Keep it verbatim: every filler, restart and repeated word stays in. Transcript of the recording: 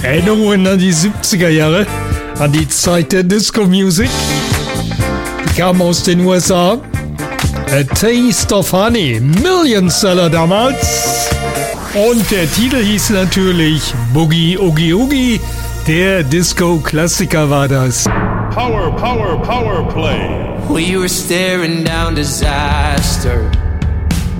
Erinnerungen an die siebziger Jahre, an die Zeit der Disco-Music. Die kam aus den U S A. A Taste of Honey, Millionseller damals. Und der Titel hieß natürlich Boogie Oogie Oogie. Der Disco-Klassiker war das. Power, power, power play. We were staring down disaster.